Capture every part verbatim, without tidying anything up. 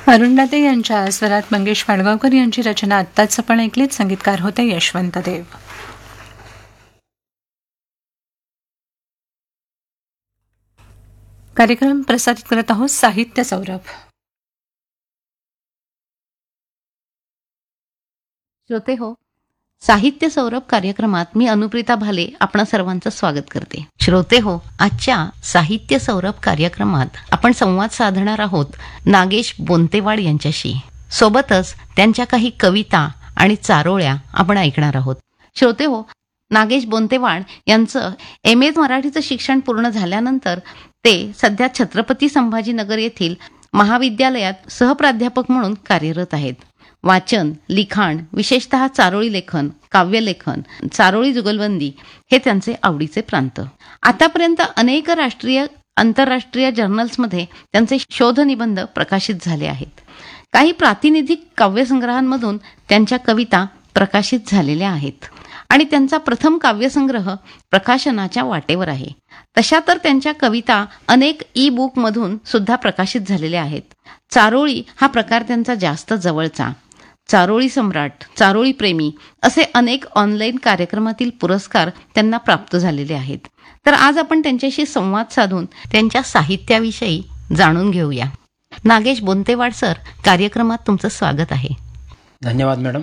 अरुंधती यांच्या स्वरात मंगेश माडगावकर यांची रचना आत्ताच आपण ऐकलीत. संगीतकार होते यशवंत देव. कार्यक्रम प्रसारित करत आहोत साहित्य सौरभ. श्रोते हो, साहित्य सौरभ कार्यक्रमात मी अनुप्रिता भाले आपणा सर्वांचं स्वागत करते. श्रोते हो, आजच्या साहित्य सौरभ कार्यक्रमात आपण संवाद साधणार आहोत नागेश बोंतेवाड यांच्याशी. सोबतच त्यांच्या काही कविता आणि चारोळ्या आपण ऐकणार आहोत. श्रोते हो, नागेश बोंतेवाड यांचं एम ए मराठीचं शिक्षण पूर्ण झाल्यानंतर ते सध्या छत्रपती संभाजीनगर येथील महाविद्यालयात सहप्राध्यापक म्हणून कार्यरत आहेत. वाचन, लिखाण, विशेषतः चारोळी लेखन, काव्यलेखन, चारोळी जुगलबंदी हे त्यांचे आवडीचे प्रांत. आतापर्यंत अनेक राष्ट्रीय आंतरराष्ट्रीय जर्नल्समध्ये त्यांचे शोधनिबंध प्रकाशित झाले आहेत. काही प्रातिनिधिक काव्यसंग्रहांमधून त्यांच्या कविता प्रकाशित झालेल्या आहेत आणि त्यांचा प्रथम काव्यसंग्रह प्रकाशनाच्या वाटेवर आहे. तशा तर त्यांच्या कविता अनेक ई बुकमधून सुद्धा प्रकाशित झालेल्या आहेत. चारोळी हा प्रकार त्यांचा जास्त जवळचा. चारोळी सम्राट, चारोळी प्रेमी असे अनेक ऑनलाईन कार्यक्रमातील पुरस्कार त्यांना प्राप्त झालेले आहेत. तर आज आपण त्यांच्याशी संवाद साधून त्यांच्या साहित्याविषयी जाणून घेऊया. नागेश बोंतेवाड सर, कार्यक्रमात तुमचं स्वागत आहे. धन्यवाद मॅडम.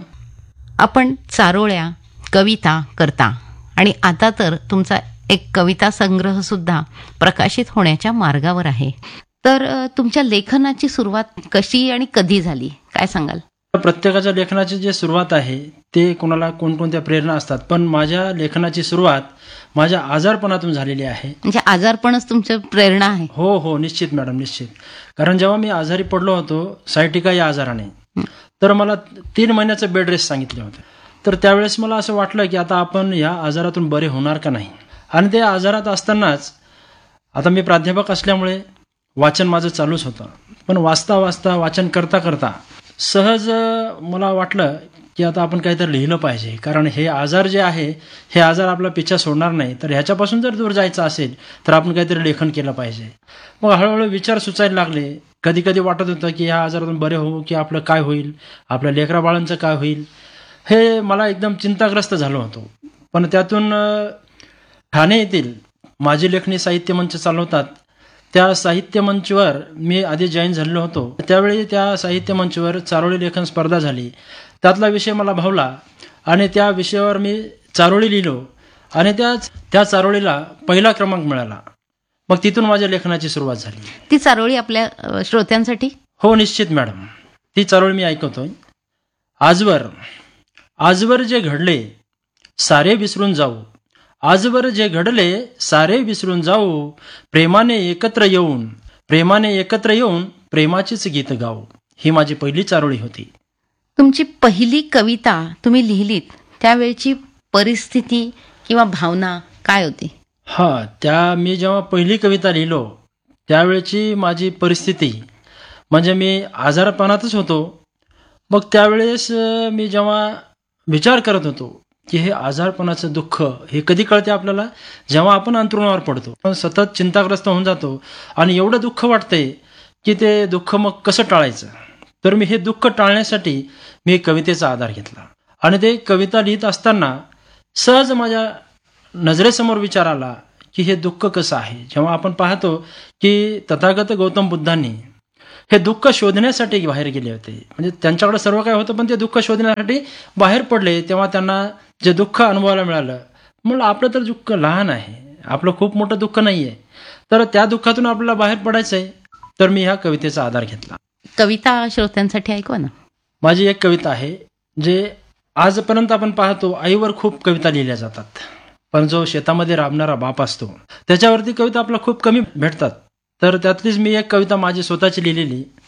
आपण चारोळ्या, कविता करता आणि आता तर तुमचा एक कविता संग्रह सुद्धा प्रकाशित होण्याच्या मार्गावर आहे. तर तुमच्या लेखनाची सुरुवात कशी आणि कधी झाली, काय सांगाल? प्रत्येकाच्या लेखनाची जी सुरुवात आहे ते कोणाला कोणकोणत्या प्रेरणा असतात, पण माझ्या लेखनाची सुरुवात माझ्या आजारपणातून झालेली आहे. म्हणजे आजारपणच तुमची प्रेरणा आहे? हो हो, निश्चित मॅडम, निश्चित. कारण जेव्हा मी आजारी पडलो होतो सायटिका या आजाराने, तर मला तीन महिन्याचं बेड रेस्ट सांगितले होते. तर त्यावेळेस मला असं वाटलं की आता आपण या आजारातून बरे होणार का नाही. आणि त्या आजारात असतानाच आता मी प्राध्यापक असल्यामुळे वाचन माझं चालूच होतं. पण वाचता वाचता वाचन करता करता सहज मला वाटलं की आता आपण काहीतरी लिहिलं पाहिजे. कारण हे आजार जे आहे हे आजार आपला पिछा सोडणार नाही, तर ह्याच्यापासून जर दूर जायचं असेल तर आपण काहीतरी लेखन केलं पाहिजे. मग हळूहळू विचार सुचायला लागले. कधी कधी वाटत होतं की ह्या आजारातून बरे होऊ की आपलं काय होईल, आपल्या लेकरा बाळांचं काय होईल, हे मला एकदम चिंताग्रस्त झालो होतो. पण त्यातून ठाणे येथील माझी लेखणी साहित्य मंच चालवतात, त्या साहित्य मंचवर मी आधी जॉईन झालेलो होतो. त्यावेळी त्या साहित्य मंचवर चारोळी लेखन स्पर्धा झाली. त्यातला विषय मला भावला आणि त्या विषयावर मी चारोळी लिहिलो आणि त्या त्या चारोळीला पहिला क्रमांक मिळाला. मग तिथून माझ्या लेखनाची सुरुवात झाली. ती चारोळी आपल्या श्रोत्यांसाठी? हो, निश्चित मॅडम. ती चारोळी मी ऐकवतोय. आजवर आजवर जे घडले सारे विसरून जाऊ, आजवर जे घडले सारे विसरून जाऊ, प्रेमाने एकत्र येऊन प्रेमाने एकत्र येऊन प्रेमाचीच गीत गाऊ. ही माझी पहिली चारोळी होती. तुमची पहिली कविता तुम्ही लिहिलीत त्यावेळची परिस्थिती किंवा भावना काय होती? हा, त्या मी जेव्हा पहिली कविता लिहिलो त्यावेळची माझी परिस्थिती म्हणजे मी आजारपणातच होतो. मग त्यावेळेस मी जेव्हा विचार करत होतो की हे आजारपणाचं दुःख हे कधी कळते आपल्याला, जेव्हा आपण अंथरुणावर पडतो, सतत चिंताग्रस्त होऊन जातो आणि एवढं दुःख वाटतंय की ते दुःख मग कसं टाळायचं. तर मी हे दुःख टाळण्यासाठी मी कवितेचा आधार घेतला आणि ते कविता लिहित असताना सहज माझ्या नजरेसमोर विचार आला की हे दुःख कसं आहे. जेव्हा आपण पाहतो की तथागत गौतम बुद्धांनी हे दुःख शोधण्यासाठी बाहेर गेले होते, म्हणजे त्यांच्याकडे सर्व काय होतं पण ते दुःख शोधण्यासाठी बाहेर पडले, तेव्हा त्यांना जे दुःख अनुभवायला मिळालं. म्हणलं आपलं तर दुःख लहान आहे, आपलं खूप मोठं दुःख नाही आहे, तर त्या दुःखातून आपल्याला बाहेर पडायचं आहे. तर मी ह्या कवितेचा आधार घेतला. कविता श्रोत्यांसाठी ऐकवा ना. माझी एक कविता आहे जे आजपर्यंत आपण पाहतो आईवर खूप कविता लिहिल्या जातात, पण जो शेतामध्ये राबणारा बाप असतो त्याच्यावरती कविता आपल्याला खूप कमी भेटतात. तर त्यातलीच मी एक कविता माझी स्वतःची लिहिलेली